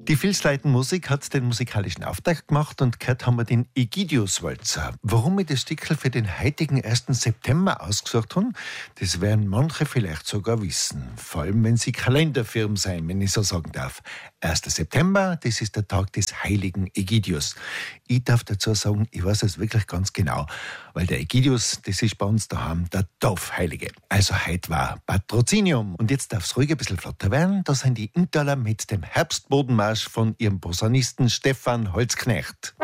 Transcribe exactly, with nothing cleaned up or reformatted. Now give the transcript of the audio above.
Die Vilsleiten-Musik hat den musikalischen Auftakt gemacht und gehört haben wir den Egidius-Walzer. Warum ich das Stückchen für den heutigen ersten September ausgesucht habe, das werden manche vielleicht sogar wissen. Vor allem, wenn sie Kalenderfirmen sein, wenn ich so sagen darf. erster September, das ist der Tag des heiligen Egidius. Ich darf dazu sagen, ich weiß es wirklich ganz genau, weil der Egidius, das ist bei uns daheim der Dorfheilige. Also heute war Patrozinium. Und jetzt darf es ruhig ein bisschen flotter werden. Da sind die Inntaler mit dem Herbstbodenmarsch von ihrem Posaunisten Stefan Holzknecht.